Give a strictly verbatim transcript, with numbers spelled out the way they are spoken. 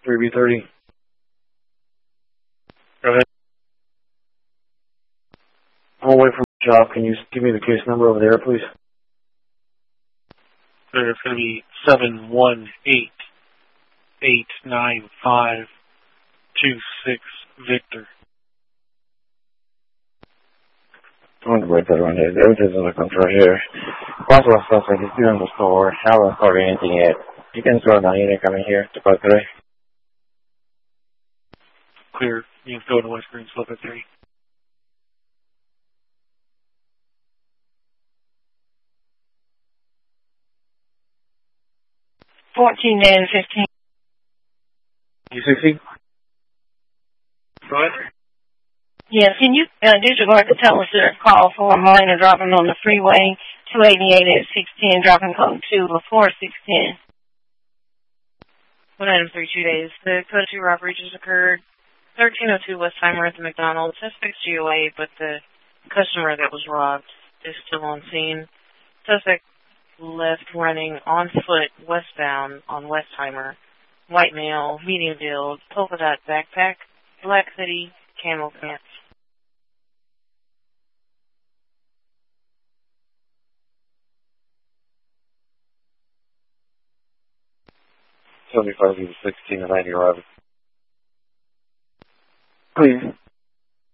three B thirty. Go ahead. I'm away from the job. Can you give me the case number over there, please? It's going to be seven one eight eight nine five two six Victor. I want to break that one here. Everything's in the control here. Also, suspect is still in the store. I haven't heard anything yet. You can throw down unit coming here to Park three. Clear. You can go to West Green Slope at three. fourteen and fifteen. You sixty? Go ahead. Yes, can you uh, disregard the tell us there's a call for a minor dropping on the freeway, two eighty-eight at six ten, dropping code two before six ten. One item three, two days. The code two robbery just occurred. thirteen oh two Westheimer at the McDonald's. Suspect's G O A, but the customer that was robbed is still on scene. Suspect left running on foot westbound on Westheimer. White male, medium build, polka dot backpack, black hoodie, camel pants. seventy-five, sixteen, and ninety, Robert. Please.